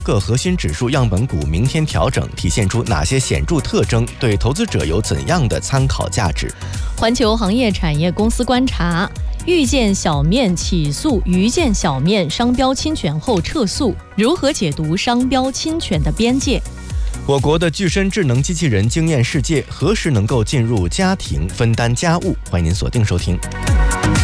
各核心指数样本股明天调整，体现出哪些显著特征，对投资者有怎样的参考价值？ 环球行业产业公司观察，遇见小面起诉余建小面商标侵权后撤诉，如何解读商标侵权的边界？ 我国的具身智能机器人惊艳世界，何时能够进入家庭分担家务？欢迎您锁定收听。